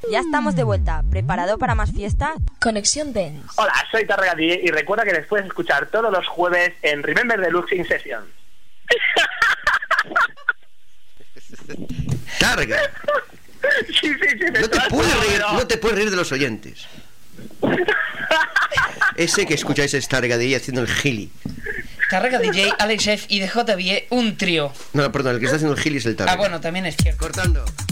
Ya estamos de vuelta. ¿Preparado para más fiesta? Conexión Dance. Hola, soy Tarrega DJ y recuerda que les puedes escuchar todos los jueves en Remember Deluxe in Session. Targa. Sí, No te puedes reír de los oyentes. Ese que escucháis es Targa DJ haciendo el gili. Tarrega DJ, Alex F y DJ un trío. No, perdón, el que está haciendo el gili es el Targa. Ah, bueno, también es cierto. Cortando.